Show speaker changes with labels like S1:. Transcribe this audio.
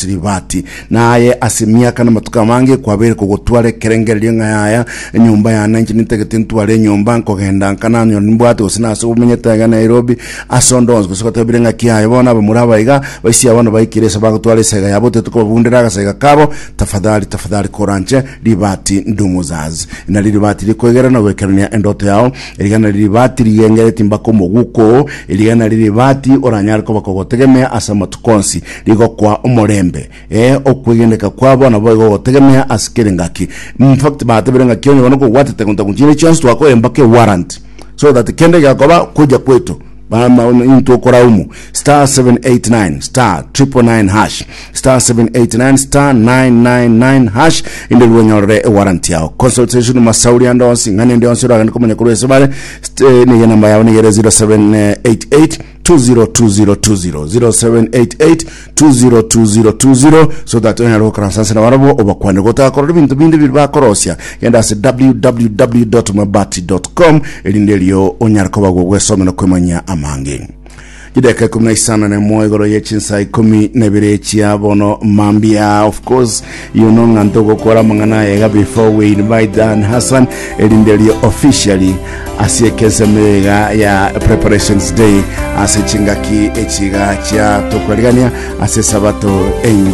S1: ribati naye asimiaka na matuka mange kwabere kugutware kerengeri ngaya nyumba ya nanji nitegete ntware nyumba nkogenda nkananyo nimbwate osinaso umenyetaga Nairobi asondonzo kusoka birenga kiaye bona bamurabaiga baisi abana baikiresa bagutware sega yabote tukobundiraga sega kabo tafadhali koranche ribati ndumuzazi na ribati likwegera na wekerania endoto yao eligana ribati ligengere timbako muguko eligana ribati oranyar ko bakogotegemea asama tukonsi ligo kwa umorembe okwegendeka kwabo na bogo gotegemea askerengaki in fact bateberenga kionye banoko watete kunta kunjine chance twako embake warrant so that kende yakoba kuja kwetu bama into koraumu *789 *999# *789 inde luonyore warranty yao consultation masauri andonsi ngane ndonsi ragani komanya kurwese bale ni namba yao ni 0788 202020 so that on your consensus na warabo obakwane gotakora bintu bindi bibakorosya yenda se www.mabati.com elindelio onyarko bagwe someno kwemanya amange Jideka kumnaisana na mwegoro yechinsa 12 chiabono mambia of course you know ngantogo kora mangana yega before we invite Dan Hassan elindelio officially asiekeze mega ya preparations day asechingaki echiga cha tokwaligania ase sabato